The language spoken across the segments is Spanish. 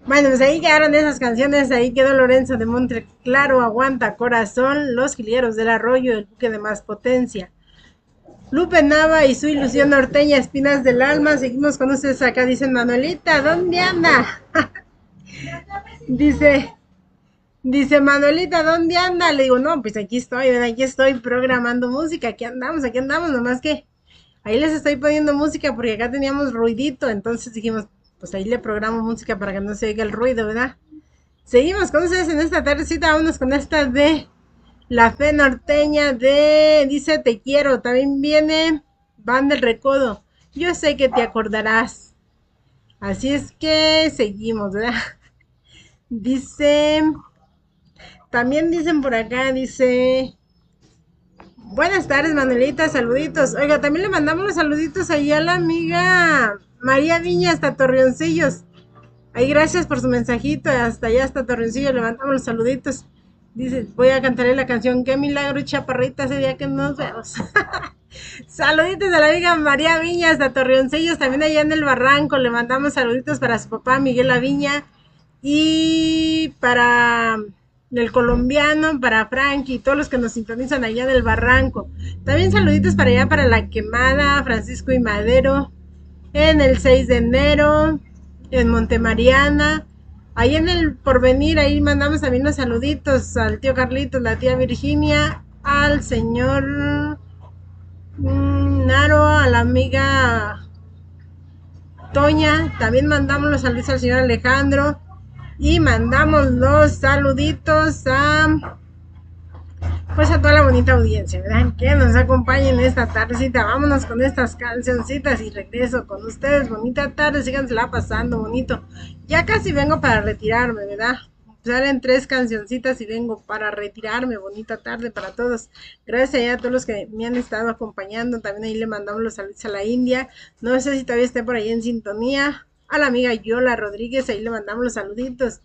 Bueno, pues ahí quedaron esas canciones, ahí quedó Lorenzo de Monte Claro, Aguanta Corazón, Los Gilieros del Arroyo, El Buque de Más Potencia. Lupe Nava y su ilusión norteña, Espinas del Alma. Seguimos con ustedes acá, dicen Manuelita, ¿dónde anda? Dice, dice Manuelita, ¿dónde anda? Le digo, no, pues aquí estoy, ¿verdad? Aquí estoy programando música, aquí andamos, nomás que ahí les estoy poniendo música porque acá teníamos ruidito, entonces dijimos, pues ahí le programo música para que no se oiga el ruido, ¿verdad? Seguimos con ustedes en esta tardecita, vámonos con esta de La Fe Norteña de Dice Te Quiero. También viene Van del Recodo. Yo sé que te acordarás. Así es que seguimos, ¿verdad? Dice, también dicen por acá, dice, buenas tardes, Manuelita, saluditos. Oiga, también le mandamos los saluditos ahí a la amiga María Viña hasta Torreoncillos. Ahí gracias por su mensajito, hasta allá, hasta Torrencillo, le mandamos los saluditos. Dice, voy a cantarle la canción, qué milagro, chaparrita, ese día que nos vemos. Saluditos a la amiga María Viña, hasta Torreoncillos, también allá en el Barranco, le mandamos saluditos para su papá Miguel Aviña y para el colombiano, para Frankie y todos los que nos sintonizan allá del Barranco. También saluditos para allá, para La Quemada, Francisco y Madero, en el 6 de enero, en Montemariana. Ahí en el Porvenir, ahí mandamos también los saluditos al tío Carlitos, la tía Virginia, al señor Naro, a la amiga Toña. También mandamos los saludos al señor Alejandro. Y mandamos los saluditos a pues a toda la bonita audiencia, ¿verdad? Que nos acompañen esta tardecita. Vámonos con estas cancioncitas y regreso con ustedes. Bonita tarde, sígansela pasando bonito. Ya casi vengo para retirarme, ¿verdad? Salen tres cancioncitas y vengo para retirarme. Bonita tarde para todos. Gracias a todos los que me han estado acompañando. También ahí le mandamos los saludos a la India. No sé si todavía esté por ahí en sintonía. A la amiga Yola Rodríguez, ahí le mandamos los saluditos.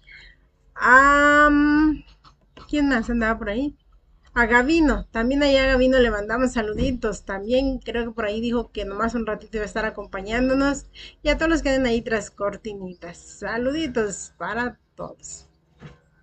¿Quién más andaba por ahí? A Gavino, también allá a Gavino le mandamos saluditos. También creo que por ahí dijo que nomás un ratito iba a estar acompañándonos. Y a todos los que den ahí tras cortinitas. Saluditos para todos.